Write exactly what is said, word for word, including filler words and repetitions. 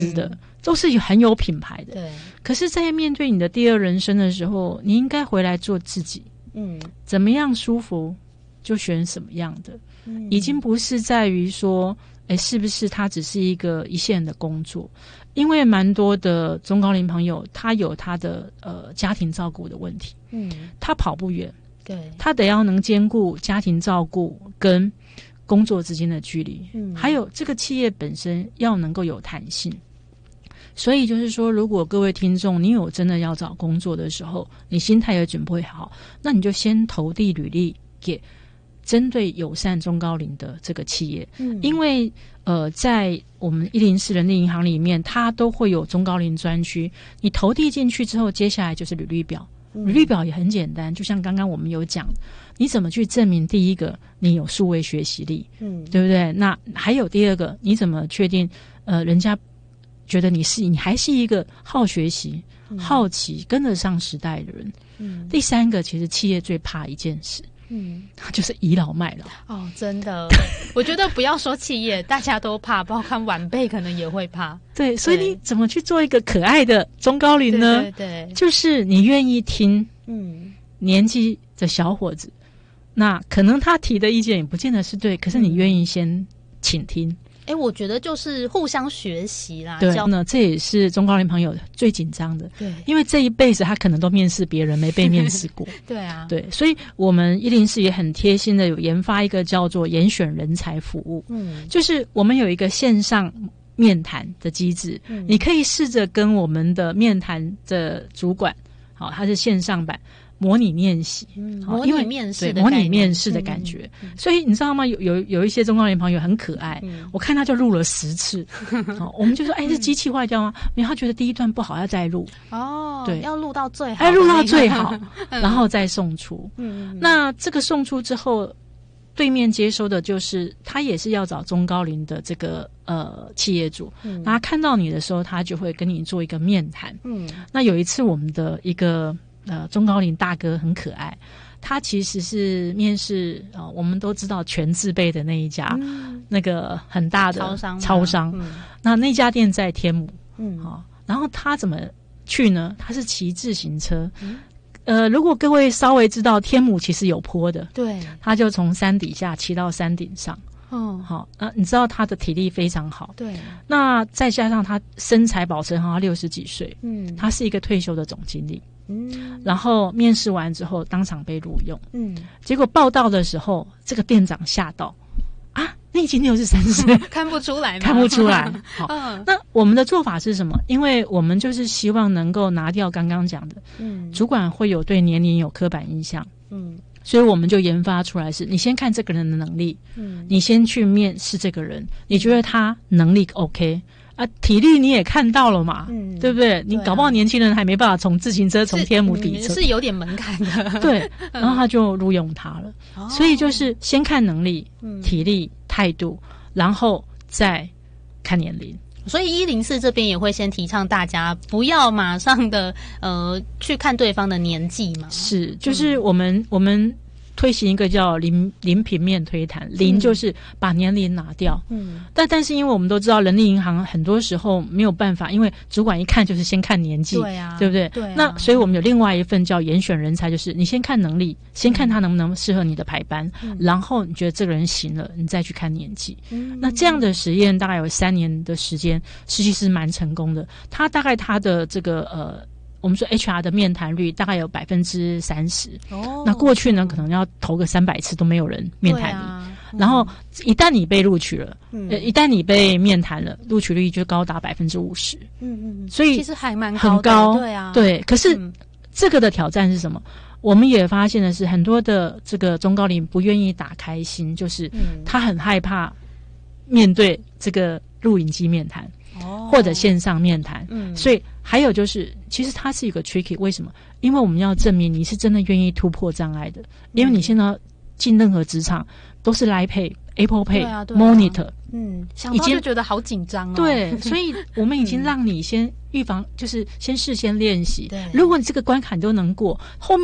的、嗯、都是很有品牌的。 对。 可是在面对你的第二人生的时候，你应该回来做自己。嗯，怎么样舒服就选什么样的。嗯，已经不是在于说诶是不是它只是一个一线的工作。因为蛮多的中高龄朋友他有他的呃家庭照顾的问题。嗯，他跑不远。对，他得要能兼顾家庭照顾跟工作之间的距离。嗯，还有这个企业本身要能够有弹性。所以就是说，如果各位听众你有真的要找工作的时候，你心态也准备好，那你就先投递履历给针对友善中高龄的这个企业。嗯，因为呃，在我们一零四人力银行里面，它都会有中高龄专区。你投递进去之后，接下来就是履历表。嗯，履历表也很简单，就像刚刚我们有讲，你怎么去证明第一个你有数位学习力，嗯，对不对？那还有第二个，你怎么确定呃人家觉得你是你还是一个好学习、嗯、好奇、跟得上时代的人。嗯，第三个，其实企业最怕一件事。嗯，就是倚老卖老。哦， 真的，我觉得不要说企业，大家都怕，包括晚辈可能也会怕。 对，所以你怎么去做一个可爱的中高龄呢？ 对对对， 就是你愿意听，嗯，年纪的小伙子，那可能他提的意见也不见得是对，可是你愿意先倾听。 哎，我觉得就是互相学习啦。 对呢，这也是中高龄朋友最紧张的。对，因为这一辈子他可能都面试别人，没被面试过。 对啊， 对，所以我们一零四也很贴心的有研发一个叫做严选人才服务。嗯，就是我们有一个线上面谈的机制，嗯，你可以试着跟我们的面谈的主管，好，他是线上版。模拟练习， 嗯，模拟面试的模拟面试的感觉，嗯嗯、所以你知道吗？有有有一些中高龄朋友很可爱，嗯、我看他就录了十次，哦、我们就说，哎，是机器坏掉吗？因为他觉得第一段不好，要再录。 哦，对，要录到最好， 哎，录到最好，然后再送出。嗯，那这个送出之后，对面接收的就是他也是要找中高龄的这个呃企业主，嗯，那他看到你的时候，他就会跟你做一个面谈。嗯，那有一次我们的一个。呃，中高龄大哥很可爱，他其实是面试呃，我们都知道全自备的那一家，嗯、那个很大的超商， 超商。嗯、那那家店在天母，嗯，好、哦，然后他怎么去呢？他是骑自行车，嗯、呃，如果各位稍微知道天母其实有坡的， 对， 他就从山底下骑到山顶上。哦，好，那你知道他的体力非常好， 对。 那再加上他身材保持很好，他六十几岁，嗯，他是一个退休的总经理，嗯。然后面试完之后，当场被录用，嗯。结果报到的时候，这个店长吓到，啊，你已经六十三岁， 看不出来吗？ 看不出来。好，嗯、那我们的做法是什么？因为我们就是希望能够拿掉刚刚讲的，嗯，主管会有对年龄有刻板印象，嗯。所以我们就研发出来是，你先看这个人的能力，嗯，你先去面试这个人，你觉得他能力 OK 啊？体力你也看到了嘛，嗯，对不对？你搞不好年轻人还没办法从自行车从天母底车， 是有点门槛的， 对，然后他就录用他了。哦、所以就是先看能力、体力、态度，然后再看年龄。 所以一零四这边也会先提倡大家不要马上的呃去看对方的年纪嘛。 是，就是我们、嗯、我们推行一个叫零零平面推谈，零就是把年龄拿掉。嗯，但但是因为我们都知道人力银行很多时候没有办法，因为主管一看就是先看年纪， 对啊， 对不对？对、啊。那所以我们有另外一份叫严选人才，就是你先看能力，先看他能不能适合你的排班，嗯、然后你觉得这个人行了，你再去看年纪。嗯，那这样的实验大概有三年的时间，实际是蛮成功的。他大概他的这个呃。我们说 H R 的面谈率大概有百分之三十，哦，那过去呢可能要投个三百次都没有人面谈你，啊嗯、然后一旦你被录取了，嗯、呃，一旦你被面谈了，录取率就高达百分之五十， 嗯嗯， 所以其实还蛮很高， 对啊， 对。可是、嗯、这个的挑战是什么？我们也发现的是，很多的这个中高龄不愿意打开心，就是他很害怕面对这个录影机面谈。哦，或者线上面谈，嗯，所以还有就是，其实它是一个 tricky， 为什么？因为我们要证明你是真的愿意突破障碍的，因为你现在进任何职场都是 Line Pay、Apple Pay、Monitor，、啊啊、 嗯，想到就觉得好紧张哦。 对，所以我们已经让你先预防，就是先事先练习。对，如果你这个关卡你都能过，后面。